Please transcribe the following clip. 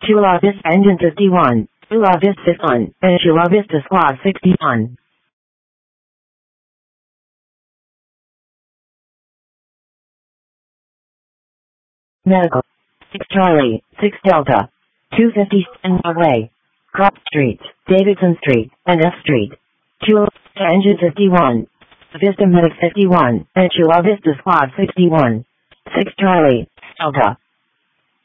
Chula Vista Engine 51, Chula Vista Sun, and Chula Vista Squad 61. Medical. 6 Charlie, 6 Delta. 250 Stanmore Way. Crop Street, Davidson Street, and F Street. Chula Vista Engine 51. Vista Medic 51, and Chula Vista Squad 61. 6 Charlie, Delta.